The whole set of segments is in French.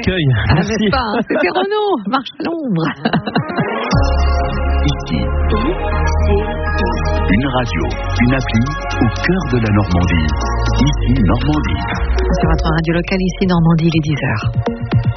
accueil. Merci. N'est-ce pas, hein, c'était Renaud, marche à l'ombre. Ici, une radio, une appli au cœur de la Normandie. Ici, Normandie. Sur votre radio locale, ici, Normandie, il est 10h.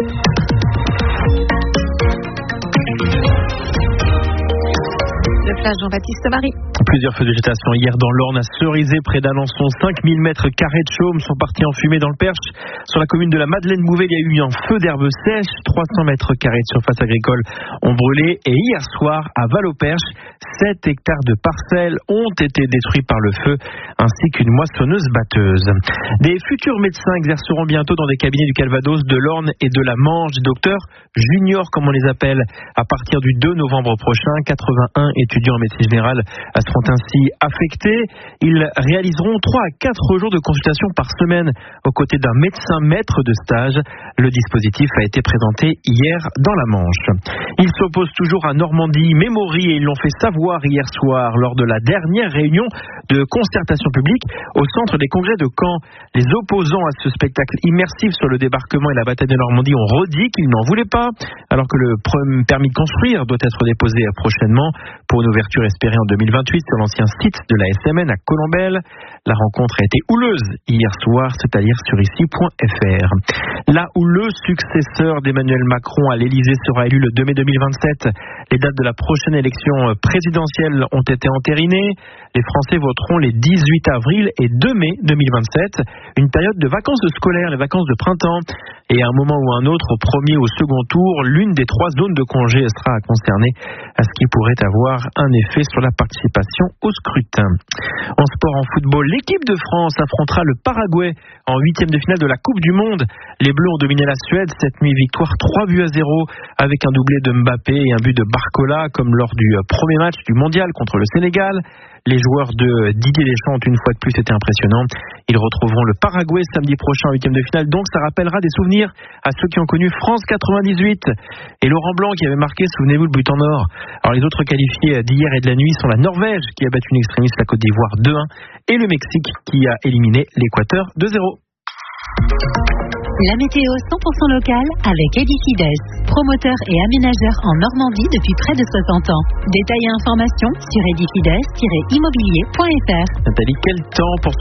Le flash Jean-Baptiste Marie. Plusieurs feux de végétation hier dans l'Orne à Cerizay, près d'Alençon. 5000 mètres carrés de chaume sont partis en fumée dans le Perche. Sur la commune de la Madeleine-Bouvet, il y a eu un feu d'herbe sèche. 300 mètres carrés de surface agricole ont brûlé. Et hier soir, à Val-au-Perche, 7 hectares de parcelles ont été détruits par le feu, ainsi qu'une moissonneuse-batteuse. Des futurs médecins exerceront bientôt dans des cabinets du Calvados, de l'Orne et de la Manche. Des docteurs juniors, comme on les appelle, à partir du 2 novembre prochain. 81 étudiants en médecine générale seront ainsi affectés. Ils réaliseront 3 à 4 jours de consultation par semaine aux côtés d'un médecin maître de stage. Le dispositif a été présenté hier dans la Manche. Ils s'opposent toujours à Normandie Memory et ils l'ont fait savoir hier soir lors de la dernière réunion de concertation publique au centre des congrès de Caen. Les opposants à ce spectacle immersif sur le débarquement et la bataille de Normandie ont redit qu'ils n'en voulaient pas, alors que le permis de construire doit être déposé prochainement pour une ouverture espérée en 2028 sur l'ancien site de la SMN à Colombelles. La rencontre a été houleuse hier soir, c'est à dire sur ici.fr. Là où le successeur d'Emmanuel Macron à l'Elysée sera élu le 2 mai 2027, les dates de la prochaine élection présidentielle ont été entérinées. Les Français voteront les 18 avril et 2 mai 2027, une période de vacances scolaires, les vacances de printemps. Et à un moment ou un autre, au premier ou au second tour, l'une des 3 zones de congé sera concernée, à ce qui pourrait avoir un effet sur la participation au scrutin. En sport, en football, l'équipe de France affrontera le Paraguay en 8e de finale de la Coupe du Monde. Les Bleus ont dominé la Suède, cette nuit victoire 3-0 avec un doublé de Mbappé et un but de Barcola, comme lors du premier match du Mondial contre le Sénégal. Les joueurs de Didier Deschamps ont une fois de plus été impressionnants. Ils retrouveront le Paraguay samedi prochain en 8e de finale, donc ça rappellera des souvenirs à ceux qui ont connu France 98 et Laurent Blanc qui avait marqué, souvenez-vous, le but en or. Alors les autres qualifiés d'hier et de la nuit sont la Norvège qui a battu une extrémiste, la Côte d'Ivoire 2-1 et le Mexique qui a éliminé l'Équateur 2-0. La météo 100% locale avec Edifides, promoteur et aménageur en Normandie depuis près de 60 ans. Détails et informations sur edifides-immobilier.fr. Nathalie, quel temps pour